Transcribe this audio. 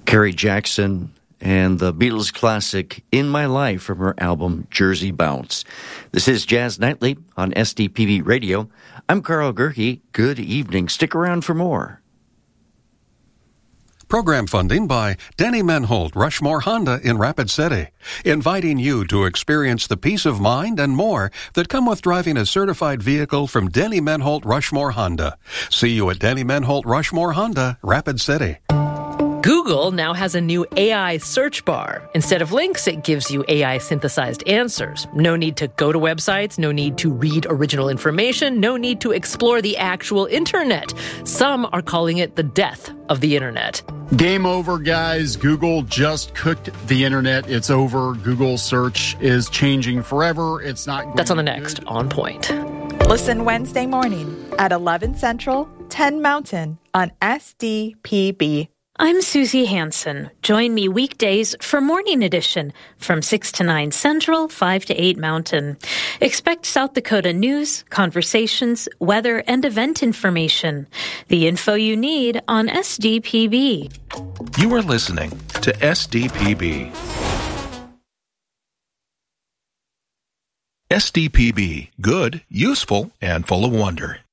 Carrie Jackson and the Beatles classic In My Life from her album Jersey Bounce. This is Jazz Nightly on SDPB Radio. I'm Carl Gerke. Good evening. Stick around for more. Program funding by Danny Menholt, Rushmore Honda in Rapid City, inviting you to experience the peace of mind and more that come with driving a certified vehicle from Danny Menholt, Rushmore Honda. See you at Danny Menholt, Rushmore Honda, Rapid City. Google now has a new AI search bar. Instead of links, it gives you AI-synthesized answers. No need to go to websites, no need to read original information, no need to explore the actual internet. Some are calling it the death of the internet. Game over, guys. Google just cooked the internet. It's over. Google search is changing forever. It's not going That's on the next On Point. Listen Wednesday morning at 11 Central, 10 Mountain on SDPB. I'm Susie Hansen. Join me weekdays for Morning Edition from 6 to 9 Central, 5 to 8 Mountain. Expect South Dakota news, conversations, weather, and event information. The info you need on SDPB. You are listening to SDPB. SDPB, good, useful, and full of wonder.